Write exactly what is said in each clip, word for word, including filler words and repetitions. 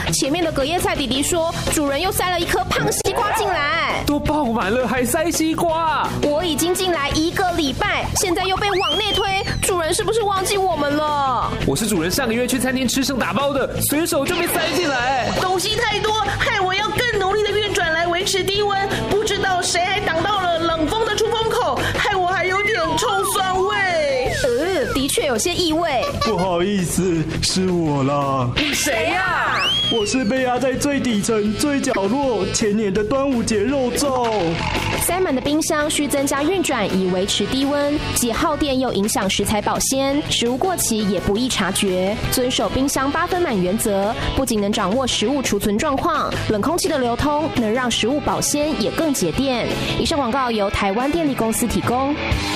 前面的隔夜菜弟弟说，主人又塞了一颗胖西瓜进来。 都爆满了还塞西瓜？ 我已经进来一个礼拜，现在又被往内推，主人是不是忘记我们了？ 我是主人上个月去餐厅吃剩打包的，随手就被塞进来。 东西太多，害我要更努力的运转来维持低温，不知道谁还挡到了冷风的出风口，害我还有点臭酸味。 呃，的确有些异味。 不好意思，是我啦。 你谁呀、啊？ 我是被压在最底层、最角落前年的端午节肉粽。 塞满的冰箱需增加运转以维持低温，既耗电又影响食材保鲜，食物过期也不易察觉。遵守冰箱八分满原则，不仅能掌握食物储存状况，冷空气的流通能让食物保鲜也更节电。以上广告由台湾电力公司提供。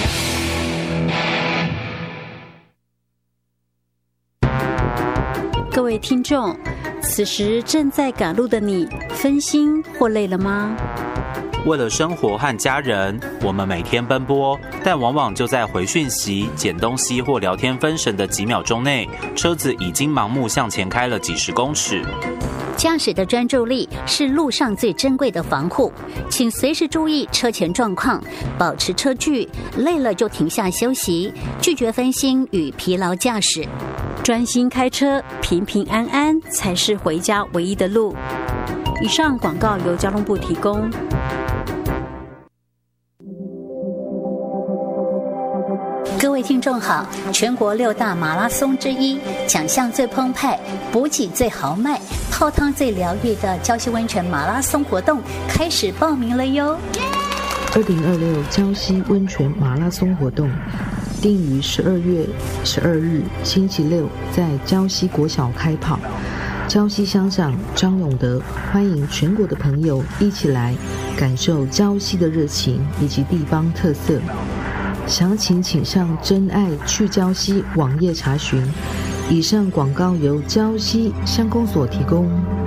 各位听众，此时正在赶路的你，分心或累了吗？ 为了生活和家人，我们每天奔波，但往往就在回讯息、捡东西或聊天分神的几秒钟内，车子已经盲目向前开了几十公尺。 驾驶的专注力是路上最珍贵的防护，请随时注意车前状况，保持车距，累了就停下休息，拒绝分心与疲劳驾驶，专心开车，平平安安才是回家唯一的路。以上广告由交通部提供。各位听众好，全国六大马拉松之一，奖项最澎湃、补给最豪迈、泡汤最疗愈的礁溪温泉马拉松活动开始报名了哟！ 二零二六礁溪温泉马拉松活动定于十二月十二日星期六在礁溪国小开跑。礁溪乡长张永德欢迎全国的朋友一起来感受礁溪的热情以及地方特色。详情请上真爱去礁溪网页查询。以上广告由礁溪乡公所提供。